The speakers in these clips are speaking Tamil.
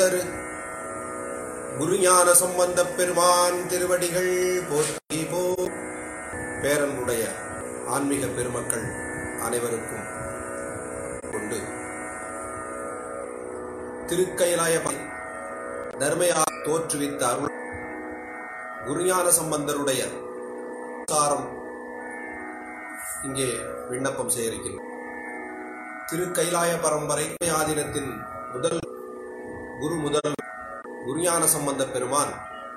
தரு குருஞான சம்பந்தப் பெருமான் திருவடிகள் போற்றி போற்றி. பேரன்புடைய ஆன்மீக பெருமக்கள் அனைவருக்கும் கொண்டு திருக்கயிலாய தர்மையா தோற்றுவித்த அருள் குருஞான சம்பந்தருடைய சாரம் இங்கே விண்ணப்பம் செய்ய இருக்கிறோம். திருக்கயிலாய பரம்பரை ஆதீனத்தின் முதல் குருஞான சம்பந்த பெருமான்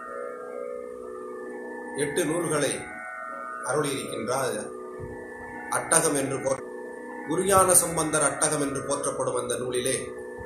8 நூல்களை அருளியிருக்கின்றார். அட்டகம் என்று குருஞான சம்பந்தர் அட்டகம் என்று போற்றப்படும் அந்த நூலிலே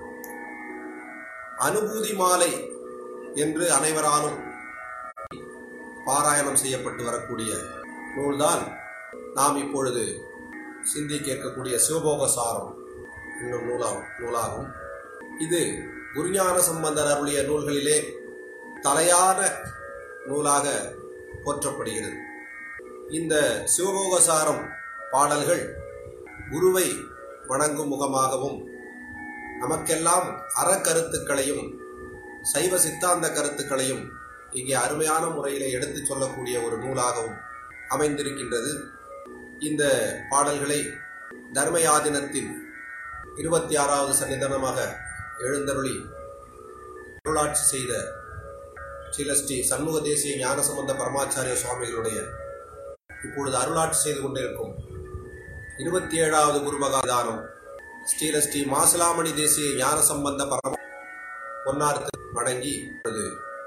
அனுபூதி மாலை என்று அனைவராலும் பாராயணம் செய்யப்பட்டு வரக்கூடிய நூல்தான் நாம் இப்பொழுது சிந்திக்க கேட்கக்கூடிய சிவபோகசாரம் என்னும் நூலாகும். இது குருஞான சம்பந்தர் அருளிய நூல்களிலே தலையான நூலாக போற்றப்படுகிறது. இந்த சிவபோகசாரம் பாடல்கள் குருவை வணங்கும் முகமாகவும் நமக்கெல்லாம் அறக்கருத்துக்களையும் சைவ சித்தாந்த கருத்துக்களையும் இங்கே அருமையான முறையிலே எடுத்துச் சொல்லக்கூடிய ஒரு நூலாகவும் அமைந்திருக்கின்றது. இந்த பாடல்களை தர்மயாதினத்தின் 26வது சன்னிதானமாக எழுந்தருளி அருளாட்சி செய்த ஸ்ரீ சண்முக தேசிய ஞானசம்பந்த பரமாச்சாரிய சுவாமிகளுடைய இப்பொழுது அருளாட்சி செய்து கொண்டிருக்கும் 27வது குருமகாதானம் ஸ்ரீ மாசிலாமணி தேசிய ஞானசம்பந்த பொன்னார்த்து வணங்கி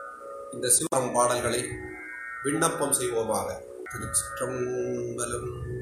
இந்த சிவம் பாடல்களை விண்ணப்பம் செய்வோமாக. திருச்சிற்றம்பலம்.